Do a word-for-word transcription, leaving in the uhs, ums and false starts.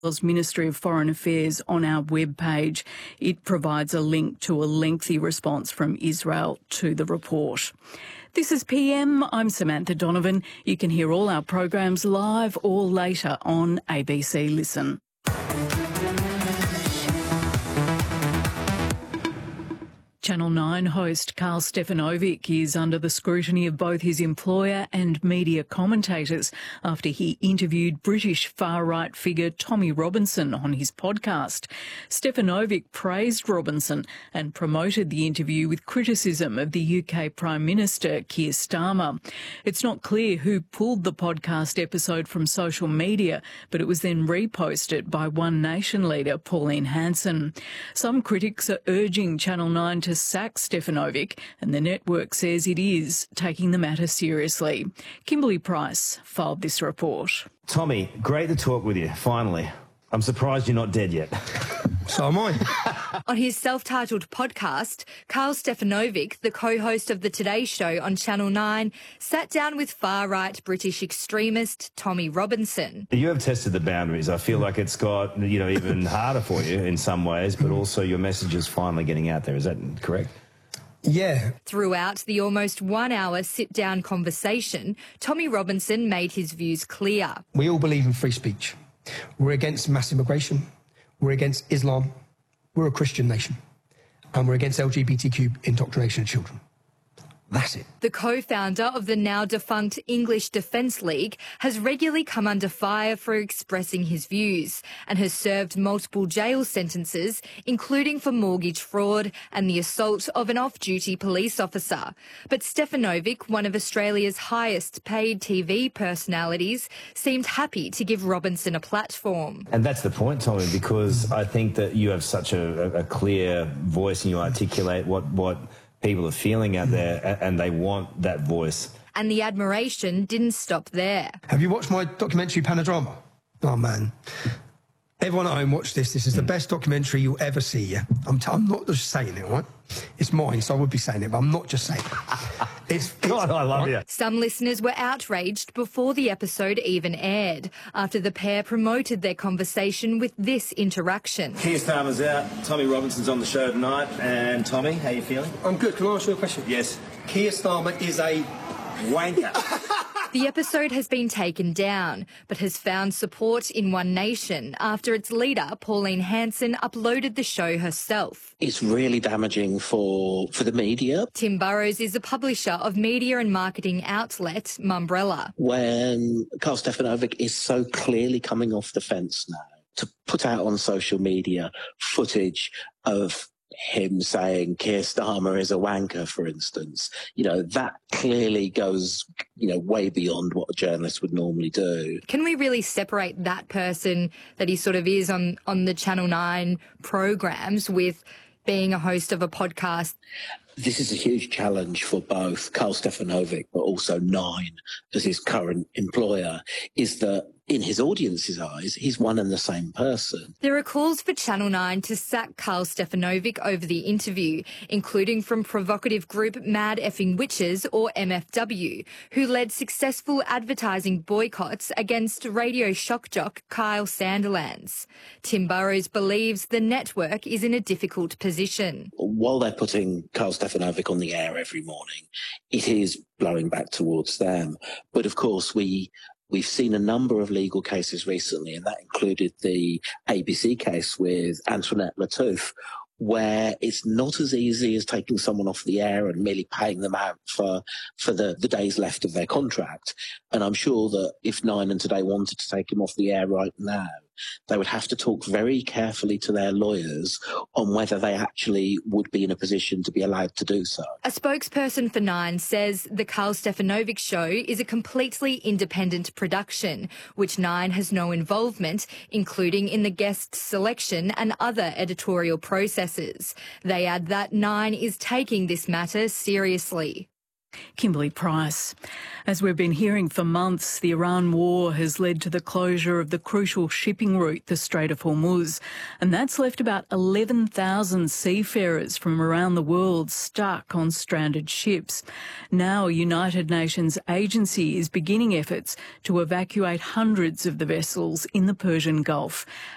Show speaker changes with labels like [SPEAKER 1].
[SPEAKER 1] Israel's Ministry of Foreign Affairs on our webpage. It provides a link to a lengthy response from Israel to the report. This is P M. I'm Samantha Donovan. You can hear all our programs live or later on A B C Listen. Channel nine host Karl Stefanovic is under the scrutiny of both his employer and media commentators after he interviewed British far-right figure Tommy Robinson on his podcast. Stefanovic praised Robinson and promoted the interview with criticism of the U K Prime Minister Keir Starmer. It's not clear who pulled the podcast episode from social media, but it was then reposted by One Nation leader Pauline Hanson. Some critics are urging Channel nine to sack Stefanovic, and the network says it is taking the matter seriously. Kimberly Price filed this report.
[SPEAKER 2] Tommy, great to talk with you, finally. I'm surprised you're not dead yet.
[SPEAKER 3] So am I.
[SPEAKER 4] On his self-titled podcast, Karl Stefanovic, the co-host of The Today Show on Channel nine, sat down with far-right British extremist Tommy Robinson.
[SPEAKER 2] You have tested the boundaries. I feel like it's got, you know, even harder for you in some ways, but also your message is finally getting out there. Is that correct?
[SPEAKER 3] Yeah.
[SPEAKER 4] Throughout the almost one-hour sit-down conversation, Tommy Robinson made his views clear.
[SPEAKER 3] We all believe in free speech. We're against mass immigration. We're against Islam. We're a Christian nation. And we're against L G B T Q indoctrination of children. That's it.
[SPEAKER 4] The co-founder of the now defunct English Defence League has regularly come under fire for expressing his views and has served multiple jail sentences, including for mortgage fraud and the assault of an off-duty police officer. But Stefanovic, one of Australia's highest paid T V personalities, seemed happy to give Robinson a platform.
[SPEAKER 2] And that's the point, Tommy, because I think that you have such a, a clear voice and you articulate what, what people are feeling out there, and they want that voice.
[SPEAKER 4] And the admiration didn't stop there.
[SPEAKER 3] Have you watched my documentary Panodrama? Oh, man. Everyone at home, watch this. This is the best documentary you'll ever see, yeah? I'm, t I'm not just saying it, all right? It's mine, so I would be saying it, but I'm not just saying it. It's, it's,
[SPEAKER 2] God, I love
[SPEAKER 3] right?
[SPEAKER 2] you.
[SPEAKER 4] Some listeners were outraged before the episode even aired, after the pair promoted their conversation with this interaction.
[SPEAKER 2] Keir Starmer's out, Tommy Robinson's on the show tonight, and Tommy, how you feeling?
[SPEAKER 3] I'm good. Can I ask you a question?
[SPEAKER 2] Yes.
[SPEAKER 3] Keir Starmer is a
[SPEAKER 2] wanker.
[SPEAKER 4] The episode has been taken down, but has found support in One Nation after its leader, Pauline Hanson, uploaded the show herself.
[SPEAKER 5] It's really damaging for, for the media.
[SPEAKER 4] Tim Burrows is a publisher of media and marketing outlet Mumbrella.
[SPEAKER 5] When Karl Stefanovic is so clearly coming off the fence now, to put out on social media footage of him saying Keir Starmer is a wanker, for instance, you know, that clearly goes, you know, way beyond what a journalist would normally do.
[SPEAKER 4] Can we really separate that person that he sort of is on, on the Channel nine programs with being a host of a podcast?
[SPEAKER 5] This is a huge challenge for both Karl Stefanovic, but also Nine, as his current employer, is that in his audience's eyes, he's one and the same person.
[SPEAKER 4] There are calls for Channel nine to sack Karl Stefanovic over the interview, including from provocative group Mad Effing Witches, or M F W, who led successful advertising boycotts against radio shock jock Kyle Sandilands. Tim Burrows believes the network is in a difficult position.
[SPEAKER 5] While they're putting Karl Stefanovic on the air every morning, it is blowing back towards them. But of course, we We've seen a number of legal cases recently, and that included the A B C case with Antoinette Lattouf, where it's not as easy as taking someone off the air and merely paying them out for, for the, the days left of their contract. And I'm sure that if Nine and Today wanted to take him off the air right now, they would have to talk very carefully to their lawyers on whether they actually would be in a position to be allowed to do so.
[SPEAKER 4] A spokesperson for Nine says the Karl Stefanovic show is a completely independent production, which Nine has no involvement, including in the guest selection and other editorial processes. They add that Nine is taking this matter seriously.
[SPEAKER 1] Kimberly Price. As we've been hearing for months, the Iran war has led to the closure of the crucial shipping route, the Strait of Hormuz, and that's left about eleven thousand seafarers from around the world stuck on stranded ships. Now a United Nations agency is beginning efforts to evacuate hundreds of the vessels in the Persian Gulf.